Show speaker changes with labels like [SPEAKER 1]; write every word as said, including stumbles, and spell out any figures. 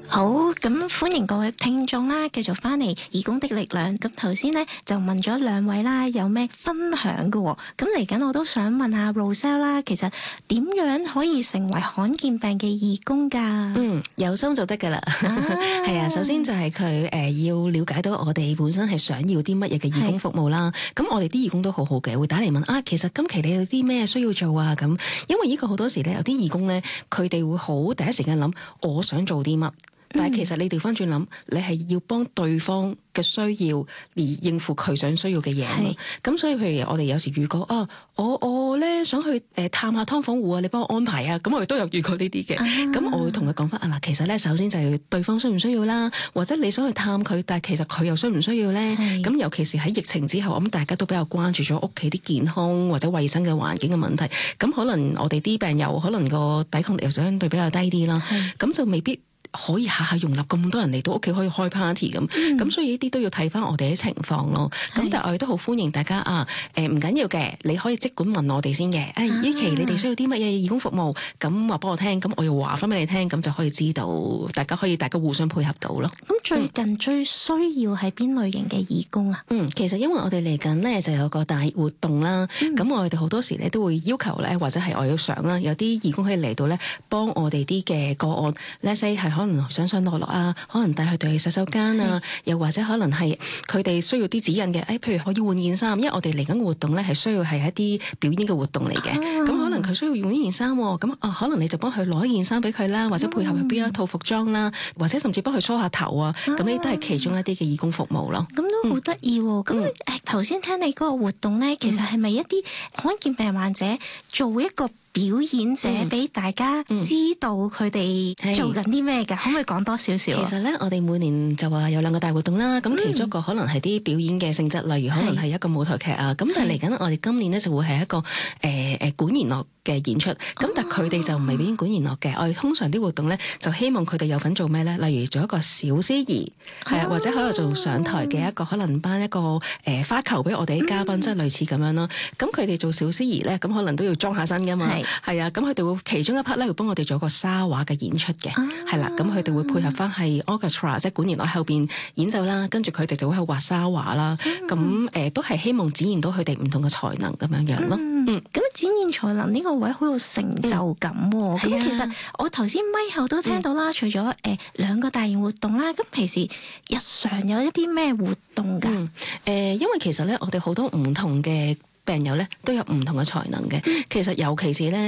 [SPEAKER 1] 好，咁歡迎各位聽眾啦，繼續翻嚟義工的力量。咁頭先呢就問咗兩位啦，有咩分享嘅？咁嚟緊我都想問下 Roselle 啦，其實點樣可以成為罕見病嘅義工㗎？
[SPEAKER 2] 嗯，有心就得㗎啦。係啊，啊，首先就係佢誒要了解到我哋本身係想要啲乜嘢嘅義工服務啦。咁我哋啲義工都好好嘅，會打嚟問啊，其實今期你有啲咩需要做啊？咁因為呢個好多時咧，有啲義工咧，佢哋會好第一時間諗我想做啲乜。但係其實你調翻轉諗，你係要幫對方嘅需要而應付佢想需要嘅嘢。咁所以譬如我哋有時遇過啊，我我咧想去誒探下劏房戶啊，你幫我安排啊。咁我哋都有遇過呢啲嘅。咁、啊、我會同佢講翻啊嗱，其實咧首先就係對方需唔需要啦，或者你想去探佢，但係其實佢又需唔需要咧？咁尤其是喺疫情之後，咁大家都比較關注咗屋企啲健康或者衞生嘅環境嘅問題。咁可能我哋啲病友可能個抵抗力又相對比較低啲啦，咁就未必可以下下容納咁多人嚟到屋企可以開 party 咁，咁、嗯、所以呢啲都要睇翻我哋啲情況咯。咁但係我哋都好歡迎大家啊，誒唔緊要嘅，你可以即管問我哋先嘅。誒呢期你哋需要啲乜嘢義工服務，咁話幫我聽，咁我又話翻俾你聽，咁就可以知道，大家可以大家互相配合到咯。
[SPEAKER 1] 咁最近最需要係邊類型嘅義工啊？
[SPEAKER 2] 嗯，其實因為我哋嚟緊呢就有個大活動啦，咁、嗯、我哋好多時咧都會要求咧，或者係我要想啦，有啲義工可以嚟到咧幫我哋啲嘅個案 let's say 係可能上上落落啊，可能帶佢哋去洗手間啊，又或者可能係佢哋需要啲指引嘅，誒、哎，譬如可以換件衫，因為我哋嚟緊嘅活動咧係需要係一啲表演嘅活動嚟嘅，咁、啊、可能佢需要換一件衫，咁啊可能你就幫佢攞一件衫俾佢啦，或者配合佢邊一套服裝啦，或者甚至幫佢梳下頭啊，咁呢都係其中一啲嘅義工服務咯。
[SPEAKER 1] 咁都好得意喎！咁誒頭先聽你嗰個活動咧，其實係咪一啲罕見病患者做一個表演者俾大家知道佢哋做緊啲咩㗎？可唔可以講多少少？
[SPEAKER 2] 其實咧，我哋每年就話有兩個大活動啦。咁、嗯、其中一個可能係啲表演嘅性質，例如可能係一個舞台劇啊。咁但係嚟緊，我哋今年咧就會係一個誒誒、呃、管弦樂嘅演出。咁但係佢哋就唔係表演管弦樂嘅。我哋通常啲活動咧就希望佢哋有份做咩咧？例如做一個小司儀，係啊，或者可能做上台嘅一個可能頒一個誒、呃、花球俾我哋啲嘉賓，即、嗯、係類似咁樣咯。咁佢哋做小司儀咧，咁可能都要裝下身㗎嘛。係啊，咁佢哋會其中一 part 咧會幫我哋做一個沙畫嘅演出嘅，係啦、啊，咁佢哋會配合翻係 orchestra 即係管弦樂後邊演奏啦，跟住佢哋就會喺度畫沙畫啦，咁、嗯、誒、呃、都係希望展現到佢哋唔同嘅才能咁樣樣咯。嗯，咁、
[SPEAKER 1] 嗯、展現才能呢個位好有成就感喎。咁、嗯、其實我頭先咪後都聽到啦，嗯、除咗誒、呃、兩個大型活動啦，咁平時日常有一啲咩活動㗎？誒、
[SPEAKER 2] 嗯呃，因為其實咧我哋好多唔同嘅病友咧都有唔同嘅才能嘅，嗯、其實尤其是咧。